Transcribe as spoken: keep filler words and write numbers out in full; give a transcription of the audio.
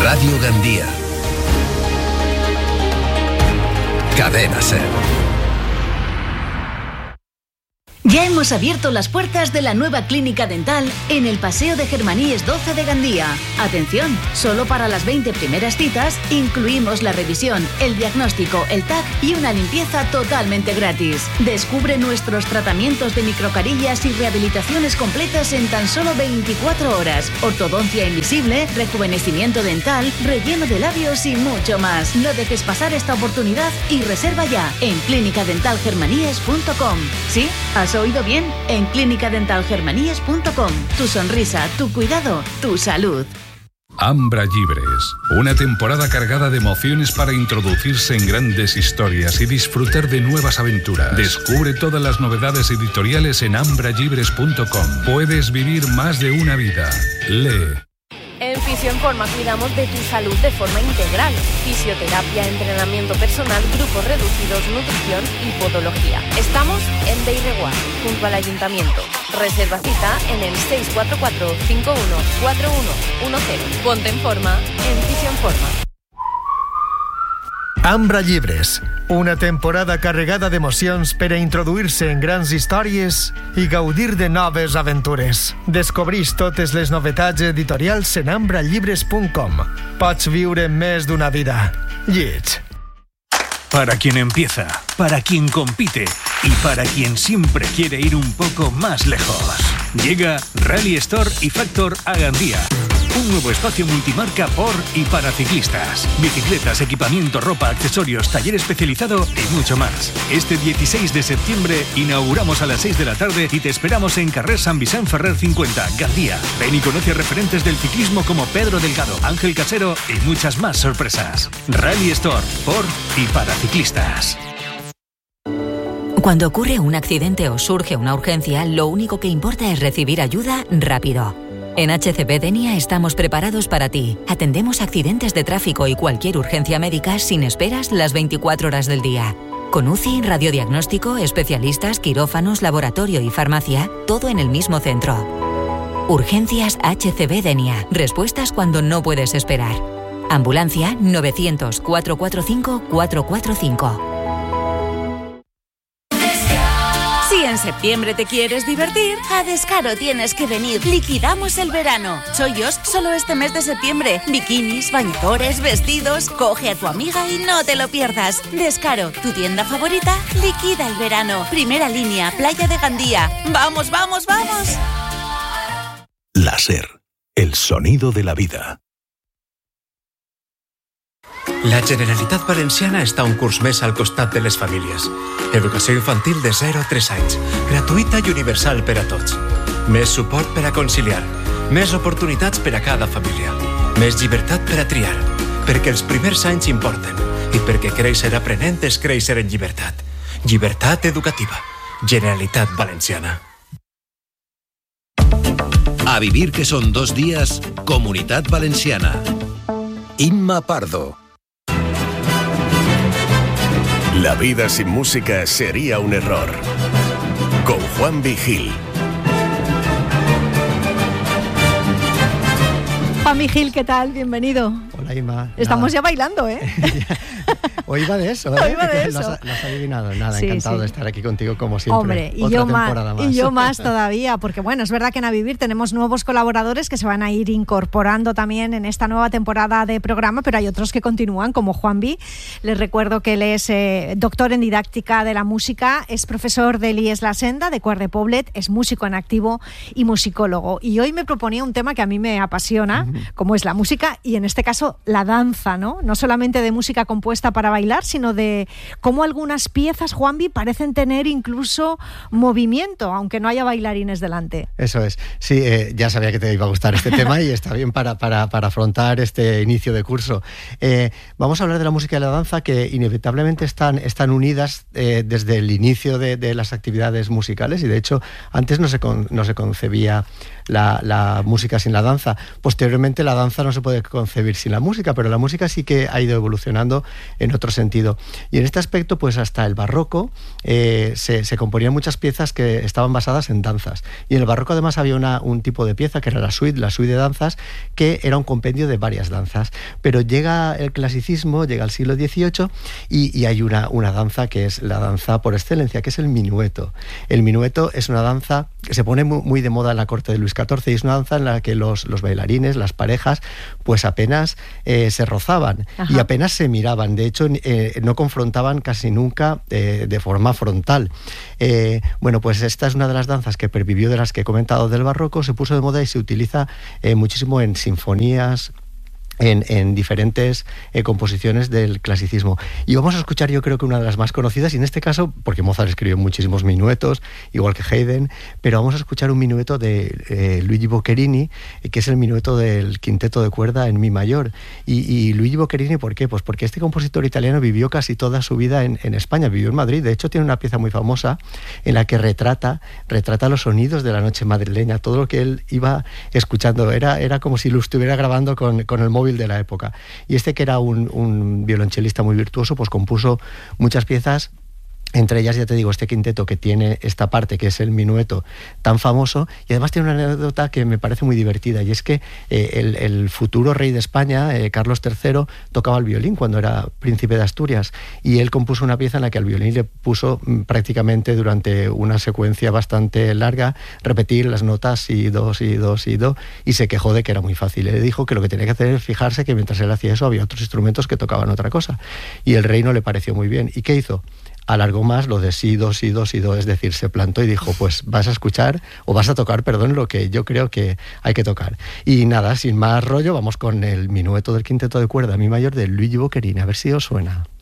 Radio Gandía. Cadena SER. Ya hemos abierto las puertas de la nueva clínica dental en el Paseo de Germaníes doce de Gandía. Atención, solo para las veinte primeras citas incluimos la revisión, el diagnóstico, el T A C y una limpieza totalmente gratis. Descubre nuestros tratamientos de microcarillas y rehabilitaciones completas en tan solo veinticuatro horas. Ortodoncia invisible, rejuvenecimiento dental, relleno de labios y mucho más. No dejes pasar esta oportunidad y reserva ya en clínica dental germaníes punto com. ¿Sí? ¿Has oído bien? En clínica dental germaníes punto com. Tu sonrisa, tu cuidado, tu salud. Ambra Llibres, una temporada cargada de emociones para introducirse en grandes historias y disfrutar de nuevas aventuras. Descubre todas las novedades editoriales en ambra llibres punto com. Puedes vivir más de una vida. Lee. En Fisioenforma cuidamos de tu salud de forma integral. Fisioterapia, entrenamiento personal, grupos reducidos, nutrición y podología. Estamos en Beireguá, junto al Ayuntamiento. Reserva cita en el seis cuatro cuatro, cinco uno, cuatro uno uno cero. Ponte en forma en Fisioenforma. Ambra Llibres, una temporada carregada d'emocions per a introduir-se en grans històries i gaudir de noves aventures. Descobreix totes les novetats editorials en ambra llibres punt com. Pots viure més d'una vida. Llits. Para quien empieza, para quien compite y para quien siempre quiere ir un poco más lejos. Llega Rally Store y Factor a Gandía. Un nuevo espacio multimarca por y para ciclistas. Bicicletas, equipamiento, ropa, accesorios, taller especializado y mucho más. Este dieciséis de septiembre inauguramos a las seis de la tarde y te esperamos en Carrer San Vicent Ferrer cincuenta, Gandía. Ven y conoce referentes del ciclismo como Pedro Delgado, Ángel Casero y muchas más sorpresas. Rally Store por y para ciclistas. Cuando ocurre un accidente o surge una urgencia, lo único que importa es recibir ayuda rápido. En H C B Denia estamos preparados para ti. Atendemos accidentes de tráfico y cualquier urgencia médica sin esperas las veinticuatro horas del día. Con U C I, radiodiagnóstico, especialistas, quirófanos, laboratorio y farmacia, todo en el mismo centro. Urgencias H C B Denia. Respuestas cuando no puedes esperar. Ambulancia novecientos, cuatrocientos cuarenta y cinco, cuatrocientos cuarenta y cinco. Si en septiembre te quieres divertir, a Descaro tienes que venir. Liquidamos el verano. Chollos solo este mes de septiembre. Bikinis, bañadores, vestidos. Coge a tu amiga y no te lo pierdas. Descaro, tu tienda favorita, liquida el verano. Primera línea, Playa de Gandía. ¡Vamos, vamos, vamos! La SER, el sonido de la vida. La Generalitat Valenciana està un curs més al costat de les famílies. Educació infantil de zero a tres anys, gratuïta i universal per a tots. Més suport per a conciliar, més oportunitats per a cada família, més llibertat per a triar, perquè els primers anys importen i perquè créixer aprenent és créixer en llibertat. Llibertat educativa. Generalitat Valenciana. A vivir que son dos días, Comunitat Valenciana. Inma Pardo. La vida sin música sería un error. Con Juan Vigil. Juan Vigil, ¿qué tal? Bienvenido. Hola, Inma. Estamos ya bailando, ¿eh? Hoy va de eso, ¿eh? Hoy va de eso. Lo has, lo has adivinado. Nada, sí, encantado sí. de estar aquí contigo como siempre. Hombre, y Otra yo, temporada más, más. y yo más todavía, porque bueno, es verdad que en A Vivir tenemos nuevos colaboradores que se van a ir incorporando también en esta nueva temporada de programa, pero hay otros que continúan, como Juan B. Les recuerdo que él es eh, doctor en didáctica de la música, es profesor del I E S La Senda, de Quart de Poblet, es músico en activo y musicólogo. Y hoy me proponía un tema que a mí me apasiona, uh-huh. como es la música y en este caso la danza, ¿no? No solamente de música compuesta para bailar, sino de cómo algunas piezas, Juanvi, parecen tener incluso movimiento, aunque no haya bailarines delante. Eso es. Sí, eh, ya sabía que te iba a gustar este tema y está bien para, para, para afrontar este inicio de curso. Eh, vamos a hablar de la música y la danza, que inevitablemente están, están unidas eh, desde el inicio de, de las actividades musicales, y de hecho antes no se, con, no se concebía la, la música sin la danza. Posteriormente la danza no se puede concebir sin la música, pero la música sí que ha ido evolucionando en otro sentido. Y en este aspecto, pues hasta el barroco eh, se, se componían muchas piezas que estaban basadas en danzas. Y en el barroco además había una, un tipo de pieza que era la suite, la suite de danzas, que era un compendio de varias danzas. Pero llega el clasicismo, llega el siglo dieciocho y, y hay una, una danza que es la danza por excelencia, que es el minueto. El minueto es una danza que se pone muy, muy de moda en la corte de Luis catorce y es una danza en la que los, los bailarines, las parejas, pues apenas eh, se rozaban. Ajá. Y apenas se miraban. De hecho, eh, no confrontaban casi nunca eh, de forma frontal. Eh, bueno, pues esta es una de las danzas que pervivió de las que he comentado del barroco, se puso de moda y se utiliza eh, muchísimo en sinfonías, En, en diferentes eh, composiciones del clasicismo. Y vamos a escuchar, yo creo que una de las más conocidas, y en este caso, porque Mozart escribió muchísimos minuetos, igual que Haydn, pero vamos a escuchar un minueto de eh, Luigi Boccherini, eh, que es el minueto del quinteto de cuerda en mi mayor. Y, y Luigi Boccherini, ¿por qué? Pues porque este compositor italiano vivió casi toda su vida en, en España, vivió en Madrid. De hecho, tiene una pieza muy famosa en la que retrata, retrata los sonidos de la noche madrileña, todo lo que él iba escuchando. Era, era como si lo estuviera grabando con, con el móvil de la época. Y este, que era un, un violonchelista muy virtuoso, pues compuso muchas piezas, entre ellas, ya te digo, este quinteto que tiene esta parte que es el minueto tan famoso, y además tiene una anécdota que me parece muy divertida, y es que eh, el, el futuro rey de España, eh, Carlos tercero, tocaba el violín cuando era príncipe de Asturias, y él compuso una pieza en la que al violín le puso mm, prácticamente durante una secuencia bastante larga repetir las notas y dos y dos y do, y se quejó de que era muy fácil. Le dijo que lo que tenía que hacer es fijarse que mientras él hacía eso había otros instrumentos que tocaban otra cosa, y el rey no le pareció muy bien. ¿Y qué hizo? Alargó más lo de sí, do, sí, do, sí, do, es decir, se plantó y dijo, pues vas a escuchar, o vas a tocar, perdón, lo que yo creo que hay que tocar. Y nada, sin más rollo, vamos con el minueto del quinteto de cuerda mi mayor de Luigi Boccherini, a ver si os suena.